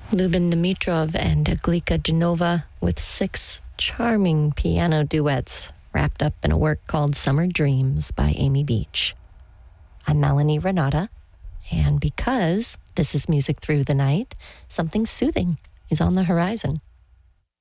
Lubin Dimitrov and Glika Genova with 6 charming piano duets wrapped up in a work called Summer Dreams by Amy Beach. I'm Melanie Renata, and because this is Music Through the Night, something soothing is on the horizon.